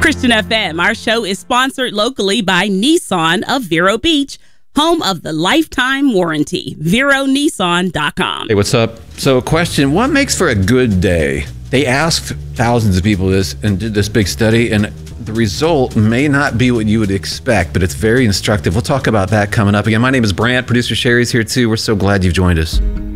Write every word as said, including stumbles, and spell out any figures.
Christian F M. Our show is sponsored locally by Nissan of Vero Beach, home of the lifetime warranty. Vero Nissan dot com. Hey, what's up? So, a question: what makes for a good day? They asked thousands of people this and did this big study, and the result may not be what you would expect, but it's very instructive. We'll talk about that coming up. Again, my name is Brant. Producer Sherry's here too. We're so glad you've joined us.